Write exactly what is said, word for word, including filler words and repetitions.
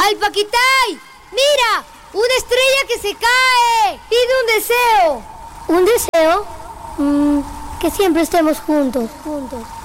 ¡Ay, Paquitay! ¡Mira! ¡Una estrella que se cae! ¡Pide un deseo! ¿Un deseo? Mm, que siempre estemos juntos, juntos.